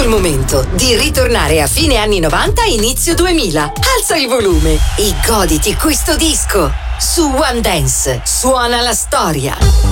il momento di ritornare a fine anni 90 inizio 2000. Alza il volume e goditi questo disco. Su One Dance suona la storia.